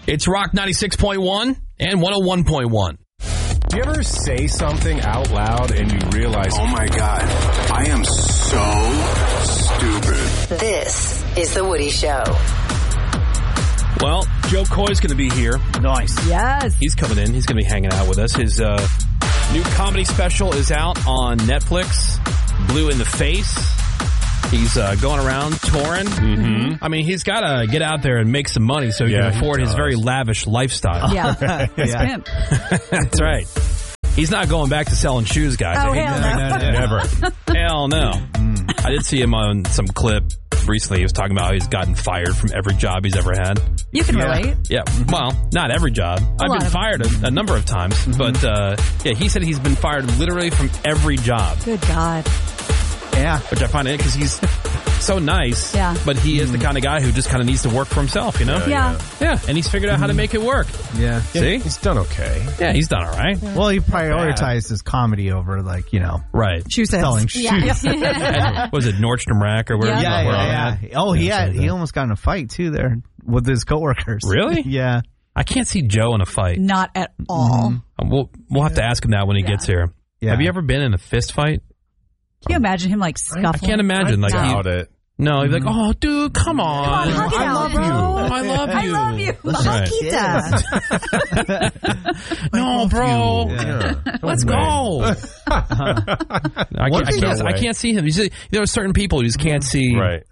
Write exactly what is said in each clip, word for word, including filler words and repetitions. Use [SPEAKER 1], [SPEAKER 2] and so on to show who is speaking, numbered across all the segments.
[SPEAKER 1] It's Rock ninety-six point one and one oh one point one.
[SPEAKER 2] Do you ever say something out loud and you realize,
[SPEAKER 3] oh my God, I am so stupid?
[SPEAKER 4] This is The Woody Show.
[SPEAKER 1] Well, Joe Coy's going to be here.
[SPEAKER 5] Nice.
[SPEAKER 6] Yes.
[SPEAKER 1] He's coming in. He's going to be hanging out with us. His uh, new comedy special is out on Netflix, Blue in the Face. He's uh, going around touring.
[SPEAKER 2] Mm-hmm.
[SPEAKER 1] I mean, he's got to get out there and make some money so he
[SPEAKER 2] Yeah,
[SPEAKER 1] can afford
[SPEAKER 2] he
[SPEAKER 1] his
[SPEAKER 2] does.
[SPEAKER 1] very lavish lifestyle.
[SPEAKER 6] Yeah.
[SPEAKER 5] Yeah.
[SPEAKER 1] That's right. He's not going back to selling shoes, guys.
[SPEAKER 6] Oh,
[SPEAKER 1] I hate
[SPEAKER 6] hell
[SPEAKER 1] that.
[SPEAKER 6] no.
[SPEAKER 2] never.
[SPEAKER 1] Hell no. I did see him on some clip recently. He was talking about how he's gotten fired from every job he's ever had.
[SPEAKER 6] You can
[SPEAKER 5] Yeah.
[SPEAKER 6] relate.
[SPEAKER 1] Yeah, well, not every job. I've
[SPEAKER 6] lot
[SPEAKER 1] been
[SPEAKER 6] of
[SPEAKER 1] fired a, a number of times, but uh, yeah, he said he's been fired literally from every job,
[SPEAKER 6] Good God.
[SPEAKER 5] Yeah.
[SPEAKER 1] which I find it because he's so nice.
[SPEAKER 6] Yeah.
[SPEAKER 1] But he is the kind of guy who just kind of needs to work for himself, you know?
[SPEAKER 6] Yeah.
[SPEAKER 1] Yeah, and he's figured out how to make it work.
[SPEAKER 5] Yeah.
[SPEAKER 1] See?
[SPEAKER 2] He's done okay.
[SPEAKER 1] Yeah, he's done all right.
[SPEAKER 5] Well, he prioritized his comedy over, like, you know,
[SPEAKER 1] Right.
[SPEAKER 6] Shoe sales.
[SPEAKER 5] selling shoes.
[SPEAKER 6] Yeah.
[SPEAKER 1] And, was it Nordstrom Rack or wherever?
[SPEAKER 5] Yeah,
[SPEAKER 1] where
[SPEAKER 5] yeah,
[SPEAKER 1] all
[SPEAKER 5] yeah. Oh, he had, he almost got in a fight, too, there with his coworkers.
[SPEAKER 1] Really?
[SPEAKER 5] Yeah.
[SPEAKER 1] I can't see Joe in a fight.
[SPEAKER 6] Not at all.
[SPEAKER 1] Uh, We'll, we'll have to ask him that when he
[SPEAKER 6] Yeah.
[SPEAKER 1] gets here.
[SPEAKER 5] Yeah.
[SPEAKER 1] Have you ever been in a fist fight?
[SPEAKER 6] Can you imagine him like scuffling?
[SPEAKER 1] I can't imagine. Like,
[SPEAKER 2] I
[SPEAKER 1] he-
[SPEAKER 2] doubt it.
[SPEAKER 1] No, he's like, oh, dude, come on.
[SPEAKER 6] Come on, hug it
[SPEAKER 1] I
[SPEAKER 6] out,
[SPEAKER 1] love
[SPEAKER 6] bro.
[SPEAKER 1] you. Oh, I love you.
[SPEAKER 6] I love you.
[SPEAKER 1] Right.
[SPEAKER 6] Makita.
[SPEAKER 1] No, bro.
[SPEAKER 2] Yeah.
[SPEAKER 1] Let's
[SPEAKER 2] No
[SPEAKER 1] go.
[SPEAKER 2] way.
[SPEAKER 1] I,
[SPEAKER 2] What?
[SPEAKER 1] can't, I, can't,
[SPEAKER 2] No
[SPEAKER 1] I
[SPEAKER 2] way.
[SPEAKER 1] can't see him. He's, there are certain people you just can't see.
[SPEAKER 2] Right.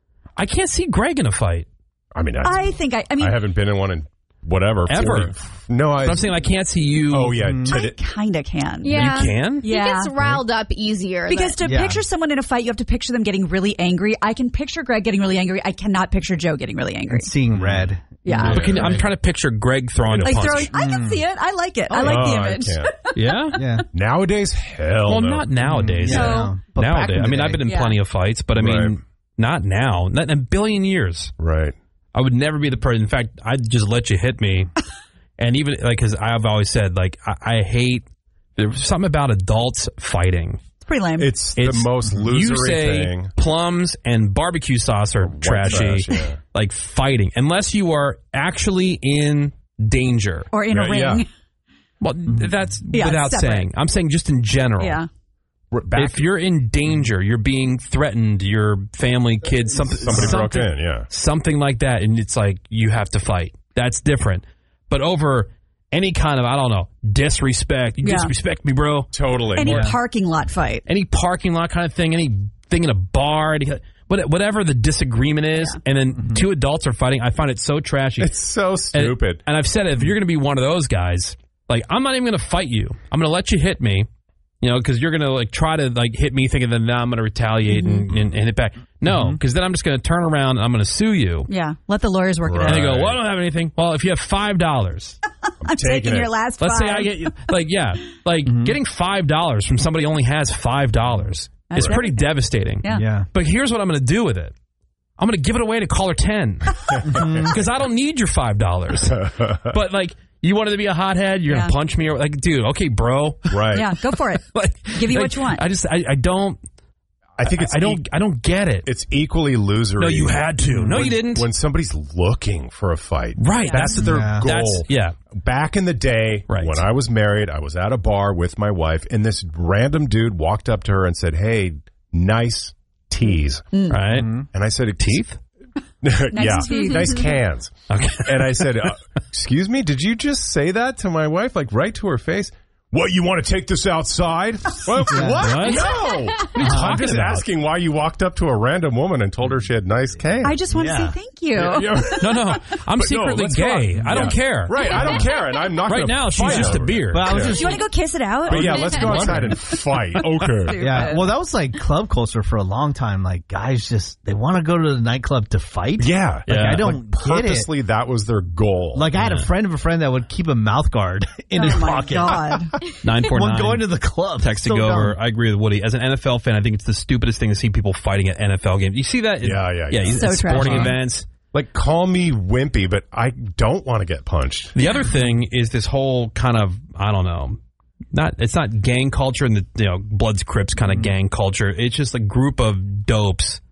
[SPEAKER 1] I can't see Greg in a fight.
[SPEAKER 2] I mean, I,
[SPEAKER 6] I think I, I mean,
[SPEAKER 2] I haven't been in one in whatever.
[SPEAKER 1] Ever.
[SPEAKER 2] forty No, I.
[SPEAKER 1] But I'm saying I can't see you.
[SPEAKER 2] Oh, yeah.
[SPEAKER 6] I
[SPEAKER 2] Today,
[SPEAKER 6] kind of can.
[SPEAKER 7] Yeah.
[SPEAKER 1] You can?
[SPEAKER 7] He
[SPEAKER 6] Yeah.
[SPEAKER 7] gets riled up easier.
[SPEAKER 6] Because
[SPEAKER 7] but-
[SPEAKER 6] to
[SPEAKER 5] Yeah.
[SPEAKER 6] picture someone in a fight, you have to picture them getting really angry. I can picture Greg getting really angry. I cannot picture Joe getting really angry.
[SPEAKER 5] And seeing red.
[SPEAKER 6] Yeah.
[SPEAKER 1] But can, I'm trying to picture Greg throwing a
[SPEAKER 6] Like
[SPEAKER 1] punch.
[SPEAKER 6] throwing, I can see it. I like it. I like
[SPEAKER 2] oh,
[SPEAKER 6] the
[SPEAKER 2] I
[SPEAKER 6] image.
[SPEAKER 2] can't.
[SPEAKER 1] Yeah?
[SPEAKER 5] Yeah.
[SPEAKER 2] Nowadays, hell
[SPEAKER 1] Well,
[SPEAKER 2] no.
[SPEAKER 1] not nowadays.
[SPEAKER 6] Yeah.
[SPEAKER 5] No. But back
[SPEAKER 1] Nowadays.
[SPEAKER 5] in
[SPEAKER 1] I
[SPEAKER 5] the
[SPEAKER 1] mean,
[SPEAKER 5] day.
[SPEAKER 1] I've been in
[SPEAKER 6] Yeah.
[SPEAKER 1] plenty of fights, but I mean,
[SPEAKER 2] Right.
[SPEAKER 1] not now. Not in a billion years.
[SPEAKER 2] Right.
[SPEAKER 1] I would never be the person. In fact, I'd just let you hit me. And even, like, because I've always said, like, I, I hate, there's something about adults fighting.
[SPEAKER 6] It's pretty lame.
[SPEAKER 2] It's,
[SPEAKER 1] It's,
[SPEAKER 2] the most
[SPEAKER 1] you
[SPEAKER 2] losery
[SPEAKER 1] say
[SPEAKER 2] thing.
[SPEAKER 1] plums and barbecue sauce are
[SPEAKER 2] White
[SPEAKER 1] trashy,
[SPEAKER 2] trash, yeah.
[SPEAKER 1] like fighting, unless you are actually in danger.
[SPEAKER 6] or in a
[SPEAKER 2] Yeah,
[SPEAKER 6] ring.
[SPEAKER 2] yeah.
[SPEAKER 1] Well, that's
[SPEAKER 6] Yeah,
[SPEAKER 1] without
[SPEAKER 6] separate.
[SPEAKER 1] saying. I'm saying just in general.
[SPEAKER 6] Yeah.
[SPEAKER 2] Back,
[SPEAKER 1] If you're in danger, you're being threatened, your family, kids, something,
[SPEAKER 2] somebody broke
[SPEAKER 1] something,
[SPEAKER 2] in, yeah.
[SPEAKER 1] something like that, and it's like you have to fight. That's different. But over any kind of, I don't know, disrespect, you
[SPEAKER 6] Yeah.
[SPEAKER 1] disrespect me, bro.
[SPEAKER 2] Totally.
[SPEAKER 6] Any
[SPEAKER 2] Yeah.
[SPEAKER 6] parking lot fight.
[SPEAKER 1] Any parking lot kind of thing, anything in a bar, any, what- whatever the disagreement is, and then two adults are fighting, I find it so trashy.
[SPEAKER 2] It's so
[SPEAKER 1] And-
[SPEAKER 2] stupid.
[SPEAKER 1] And, I've said, if you're going to be one of those guys, like, I'm not even going to fight you. I'm going to let you hit me, you know, because you're going to, like, try to, like, hit me thinking that now I'm going to retaliate and, and, and hit back. No, because then I'm just going to turn around and I'm going to sue you.
[SPEAKER 6] Yeah. Let the lawyers work
[SPEAKER 2] Right.
[SPEAKER 6] it
[SPEAKER 1] And
[SPEAKER 6] out.
[SPEAKER 1] they go, well, I don't have anything. Well, if you have five dollars,
[SPEAKER 6] I'm taking
[SPEAKER 2] taking
[SPEAKER 6] your
[SPEAKER 2] it.
[SPEAKER 6] last
[SPEAKER 1] let's
[SPEAKER 6] five.
[SPEAKER 1] say I get you, like, yeah, like getting five dollars from somebody who only has five dollars
[SPEAKER 6] That's
[SPEAKER 1] is pretty
[SPEAKER 6] everything.
[SPEAKER 1] devastating.
[SPEAKER 6] Yeah.
[SPEAKER 5] Yeah.
[SPEAKER 1] But here's what I'm going to do with it. I'm going to give it away to caller ten because I don't need your five dollars. But, like, you wanted to be a hothead, you're
[SPEAKER 6] Yeah.
[SPEAKER 1] going to punch me, or like, dude, okay, bro.
[SPEAKER 2] Right.
[SPEAKER 6] Yeah, go for it.
[SPEAKER 1] Like,
[SPEAKER 6] Give you
[SPEAKER 1] like,
[SPEAKER 6] what you want.
[SPEAKER 1] I just, I, I don't,
[SPEAKER 2] I think it's
[SPEAKER 1] I don't,
[SPEAKER 2] e-
[SPEAKER 1] I don't get it.
[SPEAKER 2] it's equally losery.
[SPEAKER 1] No, you had to. No,
[SPEAKER 2] when-
[SPEAKER 1] you didn't.
[SPEAKER 2] When somebody's looking for a fight.
[SPEAKER 1] Right.
[SPEAKER 2] That's
[SPEAKER 1] That's
[SPEAKER 2] their
[SPEAKER 5] Yeah.
[SPEAKER 2] goal.
[SPEAKER 1] That's, yeah.
[SPEAKER 2] Back in the day,
[SPEAKER 1] Right.
[SPEAKER 2] when I was married, I was at a bar with my wife, and this random dude walked up to her and said, "Hey, nice teas."
[SPEAKER 1] Right.
[SPEAKER 2] And I said,
[SPEAKER 1] Teeth?
[SPEAKER 2] yeah,
[SPEAKER 6] teeth.
[SPEAKER 2] nice cans.
[SPEAKER 1] Okay.
[SPEAKER 2] And I said, uh, "Excuse me, did you just say that to my wife, like right to her face?" What, you want to take this outside? Well, what?
[SPEAKER 1] What?
[SPEAKER 2] No. I'm
[SPEAKER 1] talking
[SPEAKER 2] just
[SPEAKER 1] about?
[SPEAKER 2] asking why you walked up to a random woman and told her she had nice cans.
[SPEAKER 6] I just want
[SPEAKER 5] Yeah.
[SPEAKER 6] to say thank you.
[SPEAKER 2] Yeah.
[SPEAKER 1] No, no. I'm
[SPEAKER 2] But no,
[SPEAKER 1] secretly
[SPEAKER 2] let's go
[SPEAKER 1] gay.
[SPEAKER 2] on.
[SPEAKER 1] I don't
[SPEAKER 2] Yeah.
[SPEAKER 1] care.
[SPEAKER 2] Right, I don't care, and I'm not
[SPEAKER 1] Right
[SPEAKER 2] gonna
[SPEAKER 1] now, she's
[SPEAKER 2] fight
[SPEAKER 1] just a
[SPEAKER 2] over it.
[SPEAKER 1] beer.
[SPEAKER 5] But I was
[SPEAKER 2] Yeah.
[SPEAKER 5] just
[SPEAKER 6] Do you want to go kiss it out?
[SPEAKER 2] But yeah, let's go outside and fight. Okay.
[SPEAKER 5] Yeah, well, that was like club culture for a long time. Like, guys just, they want to go to the nightclub to fight.
[SPEAKER 2] Yeah.
[SPEAKER 1] Yeah.
[SPEAKER 5] I don't
[SPEAKER 2] Like,
[SPEAKER 5] get it.
[SPEAKER 2] purposely, that was their goal.
[SPEAKER 5] Like, I had a friend of a friend that would keep a mouth guard in his
[SPEAKER 6] Oh my
[SPEAKER 5] pocket
[SPEAKER 6] God.
[SPEAKER 1] nine four
[SPEAKER 5] when
[SPEAKER 1] nine.
[SPEAKER 5] going to the club.
[SPEAKER 1] Texting
[SPEAKER 5] So
[SPEAKER 1] over.
[SPEAKER 5] dumb.
[SPEAKER 1] I agree with Woody. As an N F L fan, I think it's the stupidest thing to see people fighting at N F L games. You see that?
[SPEAKER 2] Yeah, yeah,
[SPEAKER 1] yeah.
[SPEAKER 2] yeah.
[SPEAKER 1] at
[SPEAKER 6] So
[SPEAKER 1] sporting
[SPEAKER 6] trashy.
[SPEAKER 1] events.
[SPEAKER 2] Like, call me wimpy, but I don't want to get punched.
[SPEAKER 1] The other thing is this whole kind of, I don't know, not it's not gang culture and the, you know, Bloods Crips kind of gang culture. It's just a group of dopes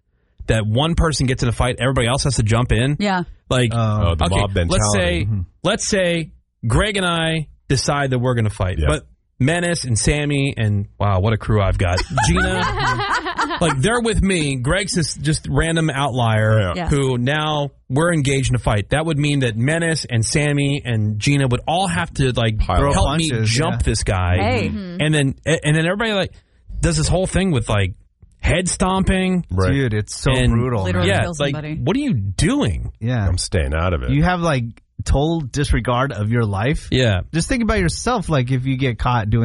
[SPEAKER 1] that one person gets in a fight, everybody else has to jump in.
[SPEAKER 6] Yeah.
[SPEAKER 1] Like,
[SPEAKER 2] Oh, the
[SPEAKER 1] okay,
[SPEAKER 2] mob mentality.
[SPEAKER 1] let's say, let's say Greg and I decide that we're going to fight,
[SPEAKER 2] Yeah.
[SPEAKER 1] but Menace and Sammy and wow, what a crew I've got. Gina, like they're with me. Greg's this just random outlier
[SPEAKER 2] Yeah.
[SPEAKER 6] Yeah.
[SPEAKER 1] who now we're engaged in a fight. That would mean that Menace and Sammy and Gina would all have to like
[SPEAKER 2] Pile
[SPEAKER 1] help
[SPEAKER 2] up.
[SPEAKER 1] me
[SPEAKER 5] Punches,
[SPEAKER 1] jump
[SPEAKER 5] yeah.
[SPEAKER 1] this guy,
[SPEAKER 6] Hey.
[SPEAKER 1] and then and then everybody like does this whole thing with like head stomping.
[SPEAKER 2] Right.
[SPEAKER 5] Dude, it's so
[SPEAKER 1] and,
[SPEAKER 5] brutal.
[SPEAKER 6] Literally.
[SPEAKER 5] man.
[SPEAKER 1] Yeah,
[SPEAKER 6] kill
[SPEAKER 1] like
[SPEAKER 6] somebody.
[SPEAKER 1] what are you doing?
[SPEAKER 5] Yeah.
[SPEAKER 2] I'm staying out of it.
[SPEAKER 5] You have like total disregard of your life.
[SPEAKER 1] Yeah.
[SPEAKER 5] Just think about yourself. Like if you get caught doing